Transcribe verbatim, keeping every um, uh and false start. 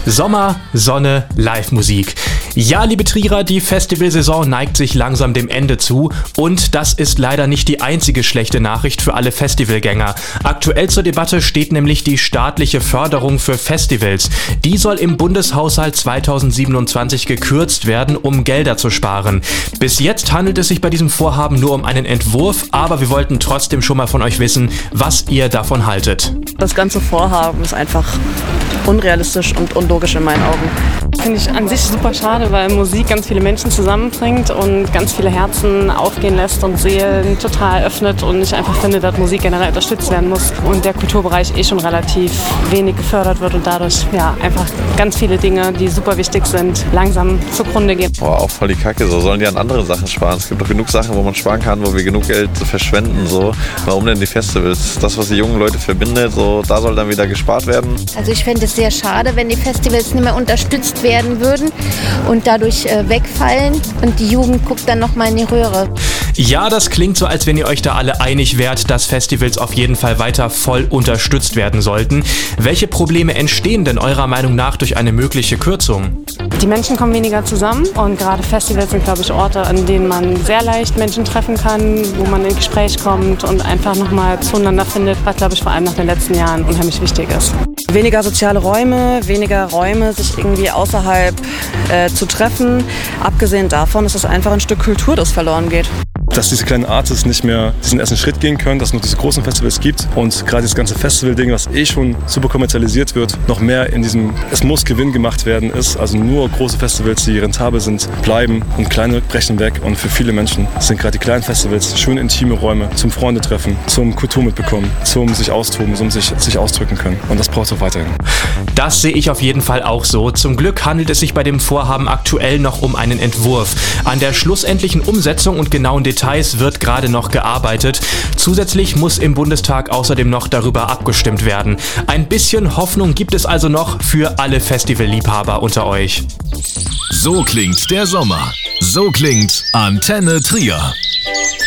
Sommer, Sonne, Live-Musik. Ja, liebe Trierer, die Festivalsaison neigt sich langsam dem Ende zu und das ist leider nicht die einzige schlechte Nachricht für alle Festivalgänger. Aktuell zur Debatte steht nämlich die staatliche Förderung für Festivals. Die soll im Bundeshaushalt zweitausendsiebenundzwanzig gekürzt werden, um Gelder zu sparen. Bis jetzt handelt es sich bei diesem Vorhaben nur um einen Entwurf, aber wir wollten trotzdem schon mal von euch wissen, was ihr davon haltet. Das ganze Vorhaben ist einfach unrealistisch und unlogisch in meinen Augen. Finde ich an sich super schade, weil Musik ganz viele Menschen zusammenbringt und ganz viele Herzen aufgehen lässt und Seelen total öffnet. Und ich einfach finde, dass Musik generell unterstützt werden muss und der Kulturbereich eh schon relativ wenig gefördert wird und dadurch ja einfach ganz viele Dinge, die super wichtig sind, langsam zugrunde gehen. Boah, auch voll die Kacke. So sollen die an andere Sachen sparen. Es gibt doch genug Sachen, wo man sparen kann, wo wir genug Geld verschwenden. So. Warum denn die Festivals? Das, was die jungen Leute verbindet, so, da soll dann wieder gespart werden. Also ich fände es sehr schade, wenn die Festivals nicht mehr unterstützt werden würden und dadurch äh, wegfallen und die Jugend guckt dann nochmal in die Röhre. Ja, das klingt so, als wenn ihr euch da alle einig wärt, dass Festivals auf jeden Fall weiter voll unterstützt werden sollten. Welche Probleme entstehen denn eurer Meinung nach durch eine mögliche Kürzung? Die Menschen kommen weniger zusammen und gerade Festivals sind, glaube ich, Orte, an denen man sehr leicht Menschen treffen kann, wo man in Gespräch kommt und einfach nochmal zueinander findet, was, glaube ich, vor allem nach den letzten Jahren unheimlich wichtig ist. Weniger soziale Räume, weniger Räume, sich irgendwie außerhalb äh, zu treffen. Abgesehen davon ist es einfach ein Stück Kultur, das verloren geht. Dass diese kleinen Artists nicht mehr diesen ersten Schritt gehen können, dass es nur diese großen Festivals gibt und gerade das ganze Festival-Ding, was eh schon super kommerzialisiert wird, noch mehr in diesem es muss Gewinn gemacht werden ist. Also nur große Festivals, die rentabel sind, bleiben und kleine brechen weg. Und für viele Menschen sind gerade die kleinen Festivals schön intime Räume zum Freundetreffen, zum Kultur mitbekommen, zum sich austoben, zum sich, sich ausdrücken können. Und das braucht es auch weiterhin. Das sehe ich auf jeden Fall auch so. Zum Glück handelt es sich bei dem Vorhaben aktuell noch um einen Entwurf. An der schlussendlichen Umsetzung und genauen Details wird gerade noch gearbeitet. Zusätzlich muss im Bundestag außerdem noch darüber abgestimmt werden. Ein bisschen Hoffnung gibt es also noch für alle Festivalliebhaber unter euch. So klingt der Sommer. So klingt Antenne Trier.